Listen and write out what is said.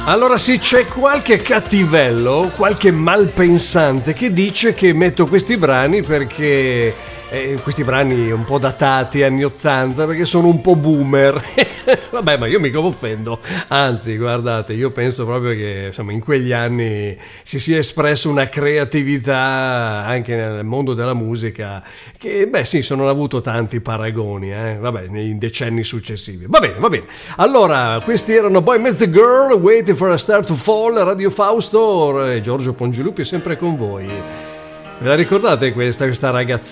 Allora sì, c'è qualche cattivello, qualche malpensante che dice che metto questi brani perché questi brani un po' datati, anni 80, perché sono un po' boomer. Vabbè, ma io mica mi offendo. Anzi, guardate, io penso proprio che insomma in quegli anni si sia espresso una creatività anche nel mondo della musica che, beh sì, sono avuto tanti paragoni, vabbè, nei decenni successivi. Va bene, va bene. Allora, questi erano Boy Meets the Girl, Waiting for a Star to Fall, Radio Fausto, Giorgio Pongilupi è sempre con voi. Ve la ricordate questa ragazza?